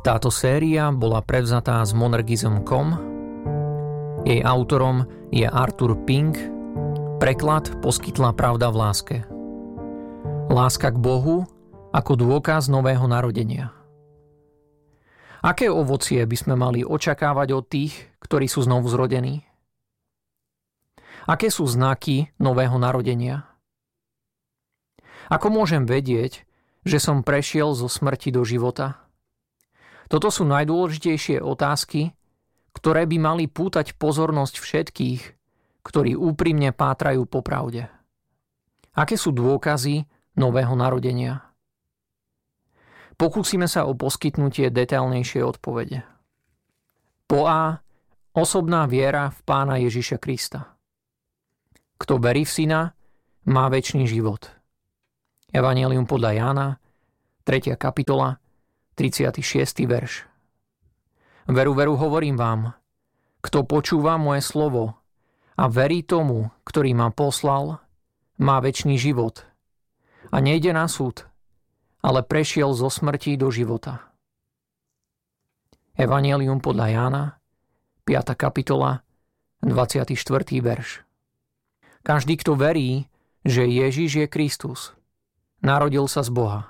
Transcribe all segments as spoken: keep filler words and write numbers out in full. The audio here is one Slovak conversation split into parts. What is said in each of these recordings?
Táto séria bola prevzatá z monergism bodka com. Jej autorom je Arthur Pink. Preklad poskytla Pravda v láske. Láska k Bohu ako dôkaz nového narodenia. Aké ovocie by sme mali očakávať od tých, ktorí sú znovu zrodení? Aké sú znaky nového narodenia? Ako môžem vedieť, že som prešiel zo smrti do života? Toto sú najdôležitejšie otázky, ktoré by mali pútať pozornosť všetkých, ktorí úprimne pátrajú po pravde. Aké sú dôkazy nového narodenia? Pokúsime sa o poskytnutie detailnejšej odpovede. Po A. Osobná viera v Pána Ježiša Krista. Kto verí v Syna, má večný život. Evanjelium podľa Jána, tretia kapitola, tridsiaty šiesty verš. Veru, veru, hovorím vám, kto počúva moje slovo a verí tomu, ktorý ma poslal, má večný život a nejde na súd, ale prešiel zo smrti do života. Evanjelium podľa Jána, piata kapitola, dvadsiaty štvrtý verš. Každý, kto verí, že Ježiš je Kristus, narodil sa z Boha.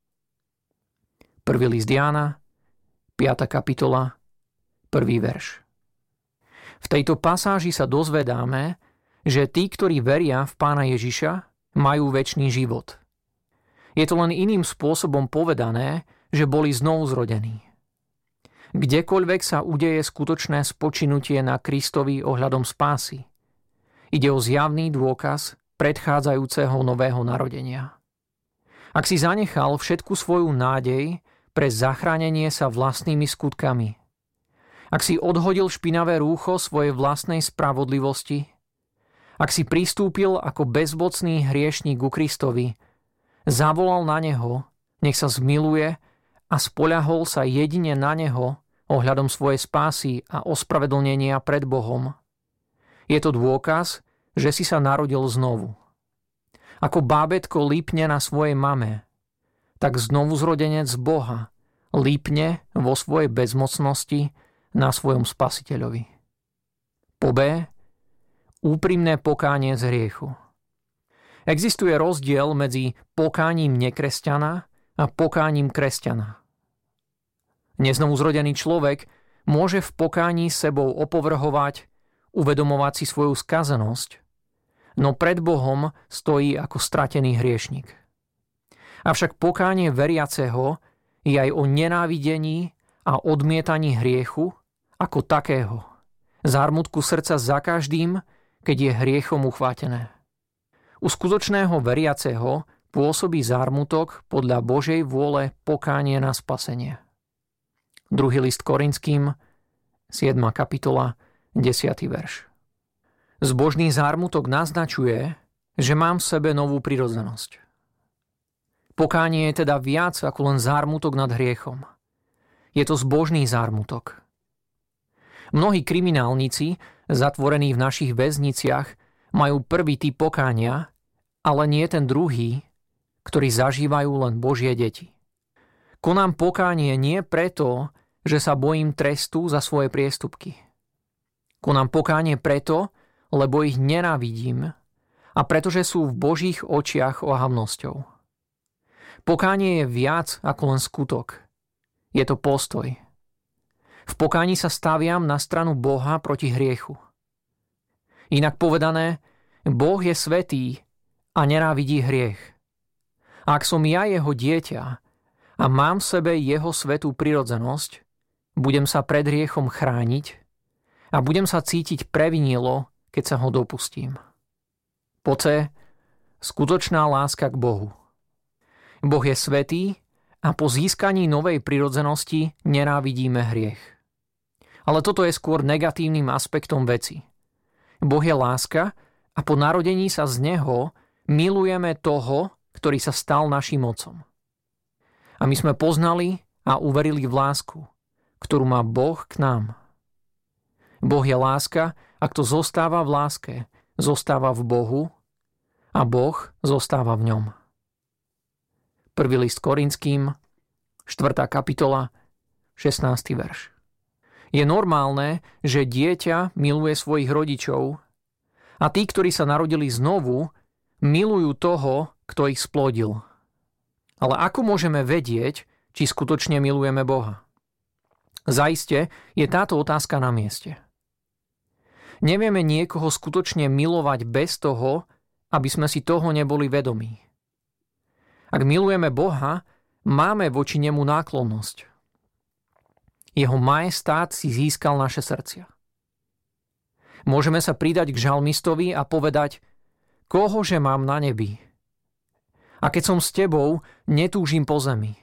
Prvý list Jána, piata kapitola, prvý verš. V tejto pasáži sa dozvedáme, že tí, ktorí veria v Pána Ježiša, majú večný život. Je to len iným spôsobom povedané, že boli znovu zrodení. Kdekoľvek sa udeje skutočné spočinutie na Kristovi ohľadom spásy, ide o zjavný dôkaz predchádzajúceho nového narodenia. Ak si zanechal všetku svoju nádej pre zachránenie sa vlastnými skutkami, ak si odhodil špinavé rúcho svojej vlastnej spravodlivosti, ak si pristúpil ako bezmocný hriešnik ku Kristovi, zavolal na Neho, nech sa zmiluje a spoľahol sa jedine na Neho ohľadom svojej spásy a ospravedlnenia pred Bohom, je to dôkaz, že si sa narodil znovu. Ako bábätko lípne na svojej mame, tak znovuzrodenec Boha lípne vo svojej bezmocnosti na svojom Spasiteľovi. Po B. Úprimné pokánie z hriechu. Existuje rozdiel medzi pokáním nekresťana a pokáním kresťana. Neznovuzrodený človek môže v pokání sebou opovrhovať, uvedomovať si svoju skazenosť, no pred Bohom stojí ako stratený hriešnik. Avšak pokánie veriaceho je aj o nenávidení a odmietaní hriechu ako takého, zármutku srdca za každým, keď je hriechom uchvátené. U skutočného veriaceho pôsobí zármutok podľa Božej vôle pokánie na spasenie. Druhý list Korinským, siedma kapitola, desiaty verš. Zbožný zármutok naznačuje, že mám v sebe novú prirodzenosť. Pokánie je teda viac ako len zármutok nad hriechom. Je to zbožný zármutok. Mnohí kriminálnici, zatvorení v našich väzniciach, majú prvý typ pokánia, ale nie ten druhý, ktorý zažívajú len Božie deti. Konám pokánie nie preto, že sa bojím trestu za svoje priestupky. Konám pokánie preto, lebo ich nenávidím a pretože sú v Božích očiach ohavnosťou. Pokánie je viac ako len skutok. Je to postoj. V pokáni sa staviam na stranu Boha proti hriechu. Inak povedané, Boh je svätý a nenávidí hriech. A ak som ja jeho dieťa a mám v sebe jeho svätú prirodzenosť, budem sa pred hriechom chrániť a budem sa cítiť previnilo, keď sa ho dopustím. Po C. Skutočná láska k Bohu. Boh je svätý a po získaní novej prirodzenosti nenávidíme hriech. Ale toto je skôr negatívnym aspektom veci. Boh je láska a po narodení sa z Neho milujeme toho, ktorý sa stal naším otcom. A my sme poznali a uverili v lásku, ktorú má Boh k nám. Boh je láska a kto zostáva v láske, zostáva v Bohu a Boh zostáva v ňom. Prvý list Korinským, štvrtá kapitola, šestnásty verš. Je normálne, že dieťa miluje svojich rodičov a tí, ktorí sa narodili znovu, milujú toho, kto ich splodil. Ale ako môžeme vedieť, či skutočne milujeme Boha? Zaiste je táto otázka na mieste. Nevieme niekoho skutočne milovať bez toho, aby sme si toho neboli vedomí. Ak milujeme Boha, máme voči nemu náklonnosť. Jeho majestát si získal naše srdcia. Môžeme sa pridať k žalmistovi a povedať: kohože mám na nebi? A keď som s tebou, netúžim po zemi.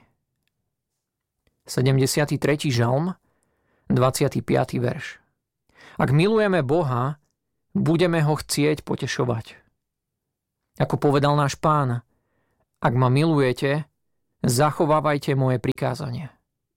sedemdesiaty tretí žalm, dvadsiaty piaty verš. Ak milujeme Boha, budeme ho chcieť potešovať. Ako povedal náš Pán: ak ma milujete, zachovávajte moje prikázanie.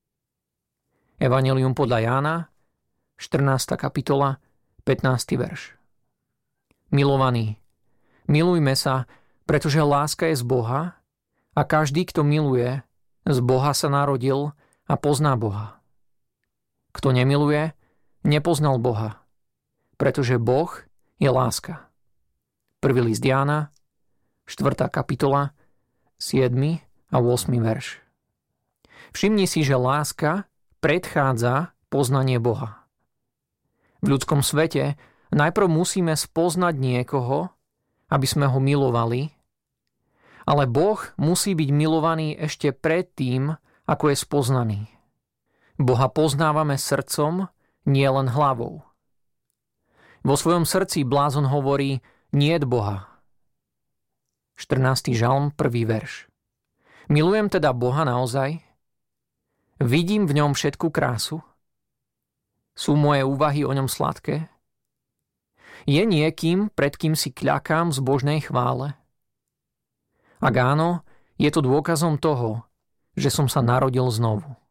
Evanjelium podľa Jána, štrnásta kapitola, pätnásty verš. Milovaní, milujme sa, pretože láska je z Boha a každý, kto miluje, z Boha sa narodil a pozná Boha. Kto nemiluje, nepoznal Boha, pretože Boh je láska. Prvý list Jána, štvrtá kapitola, siedmy a ôsmy verš. Všimni si, že láska predchádza poznanie Boha. V ľudskom svete najprv musíme spoznať niekoho, aby sme ho milovali, ale Boh musí byť milovaný ešte predtým, ako je spoznaný. Boha poznávame srdcom, nie len hlavou. Vo svojom srdci blázon hovorí: niet Boha. štrnásty žalm, prvý verš. Milujem teda Boha naozaj? Vidím v ňom všetku krásu? Sú moje úvahy o ňom sladké? Je niekým, pred kým si kľakám v zbožnej chvále? Ak áno, je to dôkazom toho, že som sa narodil znovu.